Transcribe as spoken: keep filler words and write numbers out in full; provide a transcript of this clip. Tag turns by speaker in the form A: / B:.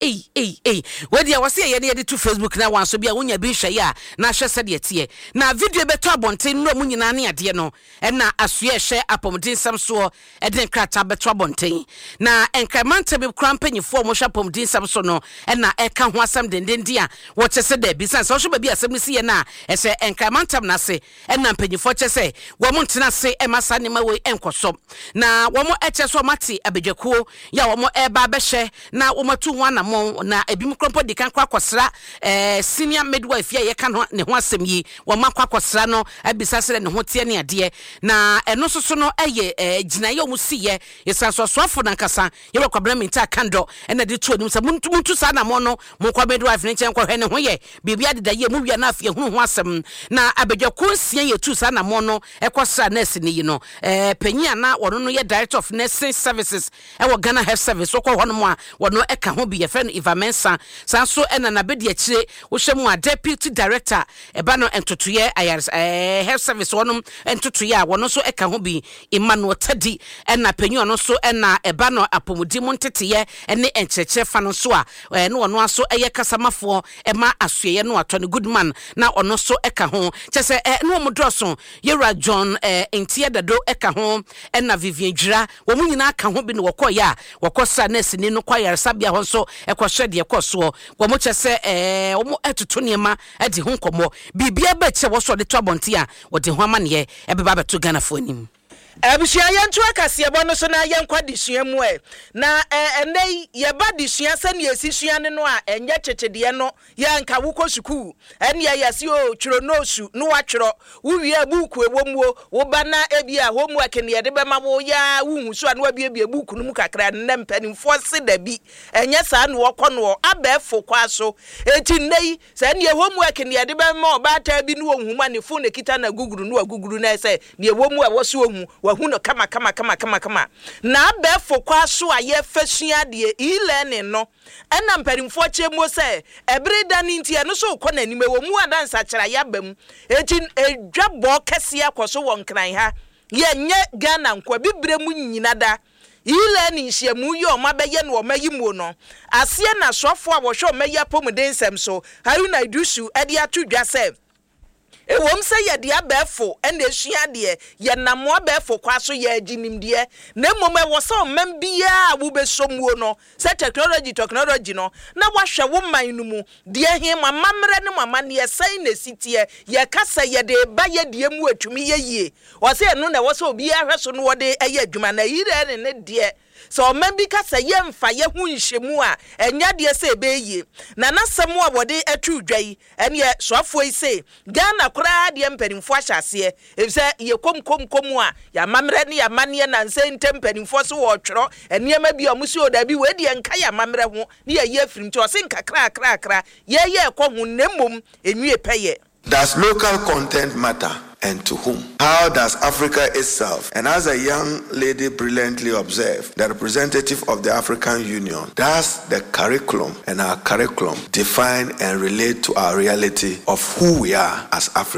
A: eh eh eh we dia wase ye ne to Facebook na wan so bia wonya bi hwe ya na hwe se de tie na video beto abonten no mu nyina ne ade no e na asoe hwe apomden sam so e de krata beto abonten na enkremanta be krampanyifo mo hwe apomden sam so no e na e ka ho asam dendenden a wo che se da bi san so hwe ba bi asam si ye na e se enkremanta na se e na mpanyifo che se wo mo ntena se e masa ne ma we enkoso na wo mo e che so mate abedwakuo ya wo mo e ba be hwe na wo matu ho anamo na ebim krompo de kan kwa kwasra eh senior midwife ye kan ne ho asem yi wo makwa kwasra no abisa sere ne ho tie ne ade na eno soso no eye ginaye omusiye yesanso soafo nankasa ye we kwabra minta kando ena de tu onim se muntu muntu sa na mo no mo kwa midwife ne chen kwa hwe ne ho ye bibia de da ye mu wia na afie hu ho asem na abedwako sie ye tu sa na mo no ekwasra nurse ne yi no eh panyi ana wono no ye director of nursing services e wo Ghana Health Service wo kwa hono mo a wono eka ho bi ye fe no Eva Mensa sanso ena na bedi akire wo hwe mu a deputy director eba no entotoye ayars eh Health Service wono entotoye a wono so eka ho bi Emmanuel Tadi ena panyi ono so ena eba no apomudi mu nteteye ene encheche fa no so a no wono aso eye kasamafo ema asuye no ato ne Goodman na ono so eka ho chese eh no mo droso Yera John eh entie dado eka ho ena Vivian Dwira wo mu nyina aka ho bi no wokoya wokosa nurse ni no kwayar sabia ho so ekwohwe de ekoso wo mo chese eh wo mo etoto niema edi ho nkomo bibia ba che wo so de to abonte a wo de ho amane e beba beto Ghana fo anim
B: Abusua yentu akase bono so na yenkwa disua mu e na enei ye ba disua sane esisua ne no a enye chechede no yanka wuko suku ene ya yasi o twiro no su no wa twiro wo wie buku ewomuo wo ba na ebia homu akene ye de be ma wo ya wuhu so na wabiebie buku no mu kakra ne mpanimfo se da bi enye sa na wo kono abefo kwa so eti nei sane ye homu akene ye de be ma obata bi no wo huma ne fo ne kita na guguru no aguguru na ese ne womu a wo so ohu wahuno kama kama kama kama kama na abefo kwa so aye fasua de e-learning no ena mperimfo chemu se ebrida ni ntia no so kɔ nanim wo mu adansa kyera yabam eti edwabo kese akoso won kran ha ye nye Ghana nkwa bibre mu nyina da e-learning hyemu ye o mabeye no mayimu no asie na sofo a wo hwe o mayi apomuden nsem so Haruna Idusu ade atudwa se e wom se ye de abefo ene esua de ye namo abefo kwa so ye aginim de na mmom e wo so mam bia wo besomuo no se technology technology no na wahwe wo man no mu de he mamamre ne mama ne sai na sitie ye kasa ye de ba ye de mu atumi ye yie o se no na wo so obi ahwe so no wo de eye adwuma na yire ne ne de so membi kasa ye mfa ye hu nhwemu a enya de se ebeye na nasemu a wode atu dwai ene soafo yi se Ghana kura de mpanimfo ahyase efse ye kom kom kom a ya mamre ne ya mane na nse ntempanimfo so wo twero enema bi omusi odabi we de nka ya mamre ho ne ya ye firim to se nka kra kra kra ye ye ko hu nemom enwie peye.
C: Does local content matter, and to whom? How does Africa itself, and as a young lady brilliantly observed, the representative of the African Union, does the curriculum and our curriculum define and relate to our reality of who we are as Africans?